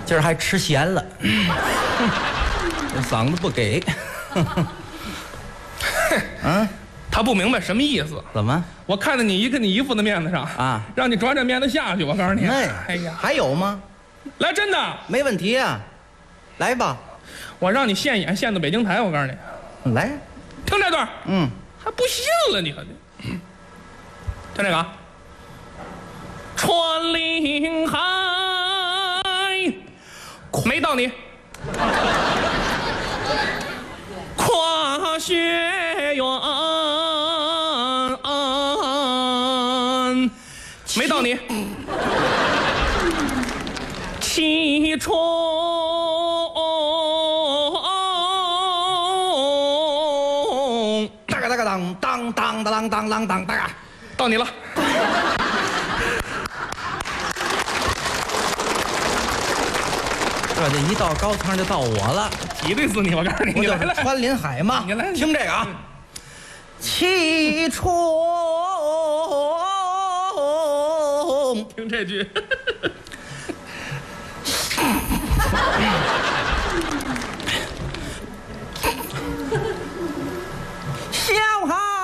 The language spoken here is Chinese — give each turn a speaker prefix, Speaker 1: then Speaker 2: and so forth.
Speaker 1: 今儿还吃咸了，这嗓子不给。嗯，
Speaker 2: 他不明白什么意思。
Speaker 1: 怎么？
Speaker 2: 我看在你姨父的面子上
Speaker 1: 啊，
Speaker 2: 让你转转面子下去。我告诉你，
Speaker 1: 哎呀，还有吗？
Speaker 2: 来，真的，
Speaker 1: 没问题啊，来吧，
Speaker 2: 我让你现演现到北京台。我告诉你，
Speaker 1: 来，
Speaker 2: 听这段，还不信了你可得，听这个啊，穿林海，没到你，跨雪原，没到你，气冲。当，到你了。
Speaker 1: 这一到高腔就到我了，
Speaker 2: 挤兑死你！我告诉你，
Speaker 1: 我就是穿林海嘛。
Speaker 2: 你来，
Speaker 1: 听这个啊，气冲，
Speaker 2: 听这句。